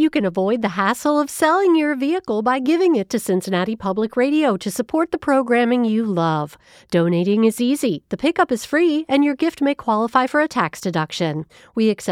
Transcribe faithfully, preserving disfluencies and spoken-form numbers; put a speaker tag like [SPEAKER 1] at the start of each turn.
[SPEAKER 1] You can avoid the hassle of selling your vehicle by giving it to Cincinnati Public Radio to support the programming you love. Donating is easy, the pickup is free, and your gift may qualify for a tax deduction. We accept